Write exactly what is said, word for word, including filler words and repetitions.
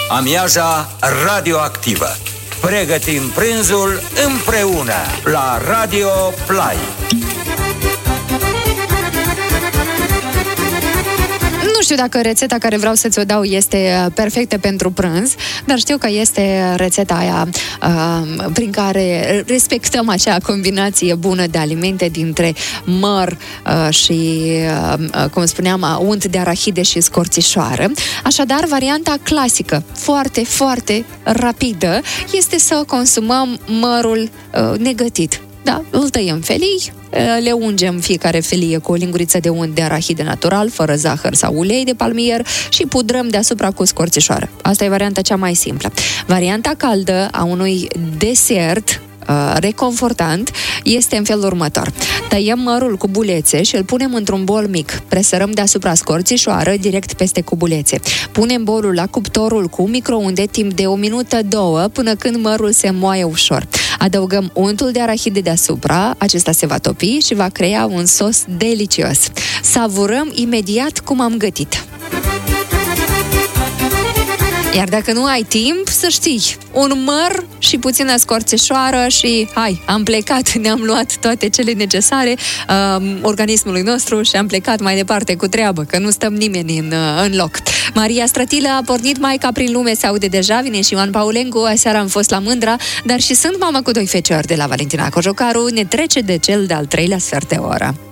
Amiaza radioactivă. Pregătim prânzul împreună la Radio Play. Nu știu dacă rețeta care vreau să ți-o dau este perfectă pentru prânz, dar știu că este rețeta aia uh, prin care respectăm acea combinație bună de alimente dintre măr uh, și, uh, cum spuneam, unt de arahide și scorțișoară. Așadar, varianta clasică, foarte, foarte rapidă, este să consumăm mărul uh, negătit. Da, îl tăiem felii, le ungem fiecare felie cu o linguriță de unt de arahide natural, fără zahăr sau ulei de palmier și pudrăm deasupra cu scorțișoară. Asta e varianta cea mai simplă. Varianta caldă a unui desert uh, reconfortant este în felul următor. Tăiem mărul cu bulețe și îl punem într-un bol mic. Presărăm deasupra scorțișoară direct peste cubulețe. Punem bolul la cuptorul cu microunde timp de o minută, două, până când mărul se moaie ușor. Adăugăm untul de arahide deasupra, acesta se va topi și va crea un sos delicios. Savurăm imediat cum am gătit. Iar dacă nu ai timp, să știi, un măr și puțină scorțișoară și hai, am plecat, ne-am luat toate cele necesare uh, organismului nostru și am plecat mai departe cu treabă, că nu stăm nimeni în, uh, în loc. Maria Strătilă a pornit Maica prin lume, se aude deja, vine și Ioan Paulencu, aseară am fost la Mândra, dar și sunt mama cu doi feciori de la Valentina Cojocaru, ne trece de cel de-al treilea sfert de oră.